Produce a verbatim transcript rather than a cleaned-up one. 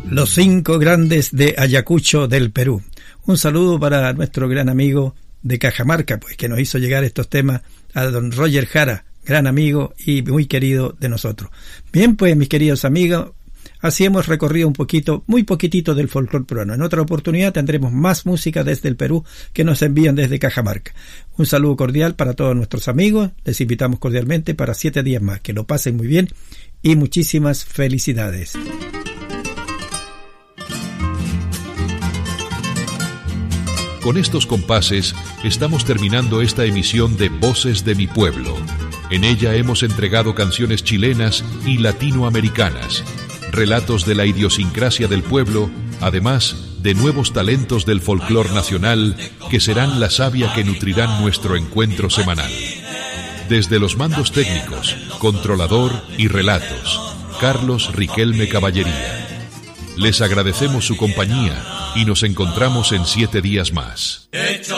Los cinco grandes de Ayacucho del Perú. Un saludo para nuestro gran amigo de Cajamarca, pues que nos hizo llegar estos temas, a don Roger Jara, gran amigo y muy querido de nosotros. Bien, pues mis queridos amigos, así hemos recorrido un poquito, muy poquitito del folclore peruano. En otra oportunidad tendremos más música desde el Perú que nos envían desde Cajamarca. Un saludo cordial para todos nuestros amigos. Les invitamos cordialmente para siete días más. Que lo pasen muy bien y muchísimas felicidades. Con estos compases estamos terminando esta emisión de Voces de mi Pueblo. En ella hemos entregado canciones chilenas y latinoamericanas, relatos de la idiosincrasia del pueblo, además de nuevos talentos del folclor nacional que serán la savia que nutrirán nuestro encuentro semanal. Desde los mandos técnicos, controlador y relatos, Carlos Riquelme Caballería. Les agradecemos su compañía y nos encontramos en siete días más. Hecho